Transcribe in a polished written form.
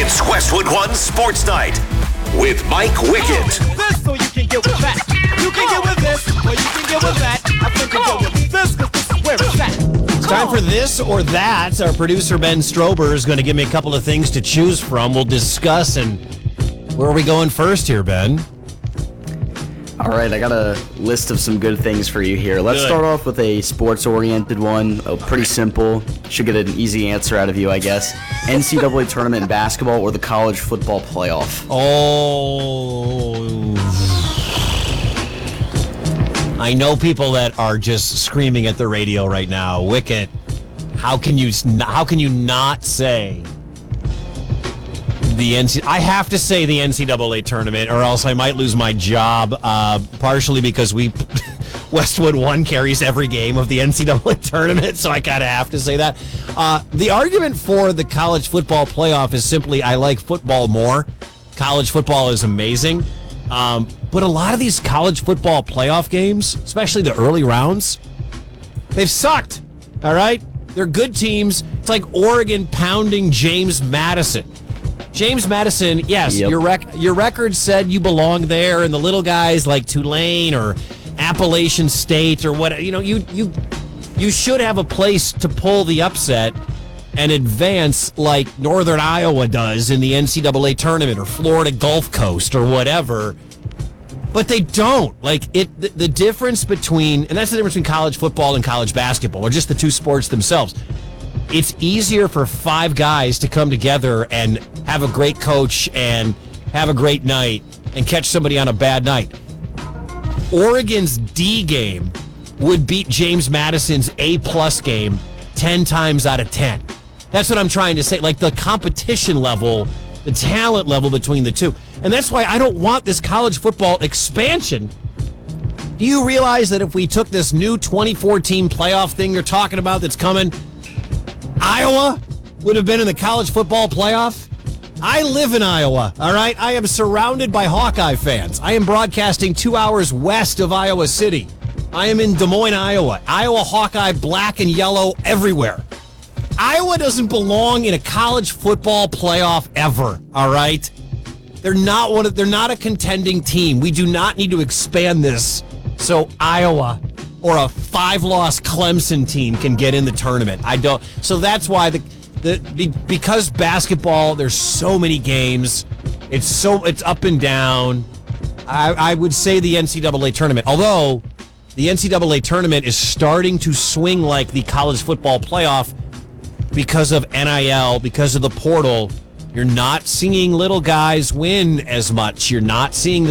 It's Westwood One Sports Night with Mike Wickett. This so you can get with that. You can get with this, or you can get with that. I think you get with this because this is where it's at. It's time for this or that. Our producer, Ben Strober, is going to give me a couple of things to choose from. We'll discuss, and where are we going first here, Ben? All right, I got a list of some good things for you here. Let's start off with a sports-oriented one. Pretty simple. Should get an easy answer out of you, I guess. NCAA tournament in basketball or the college football playoff? Oh, I know people that are just screaming at the radio right now. Wickett, how can you not say the NCAA? I have to say the NCAA tournament, or else I might lose my job. Partially because Westwood One carries every game of the NCAA tournament, so I kind of have to say that. The argument for the college football playoff is simply I like football more. College football is amazing. But a lot of these college football playoff games, especially the early rounds, they've sucked, all right? They're good teams. It's like Oregon pounding James Madison. James Madison, yes, Yep. your record said you belong there, and the little guys like Tulane or Appalachian State or what, you should have a place to pull the upset and advance like Northern Iowa does in the NCAA tournament or Florida Gulf Coast or whatever. But they don't. The difference between, and that's the difference between college football and college basketball, or just the two sports themselves. It's easier for five guys to come together and have a great coach and have a great night and catch somebody on a bad night. Oregon's D game would beat James Madison's A-plus game 10 times out of 10. That's what I'm trying to say. Like the competition level, the talent level between the two. And that's why I don't want this college football expansion. Do you realize that if we took this new 2014 playoff thing you're talking about that's coming, Iowa would have been in the college football playoff? I live in Iowa, all right? I am surrounded by Hawkeye fans. I am broadcasting 2 hours west of Iowa City. I am in Des Moines, Iowa. Iowa Hawkeye, black and yellow everywhere. Iowa doesn't belong in a college football playoff ever, all right? They're not a contending team. We do not need to expand this so Iowa or a 5-loss Clemson team can get in the tournament. I don't. So that's why because basketball, there's so many games. It's up and down. I would say the NCAA tournament. Although the NCAA tournament is starting to swing like the college football playoff because of NIL, because of the portal. You're not seeing little guys win as much. You're not seeing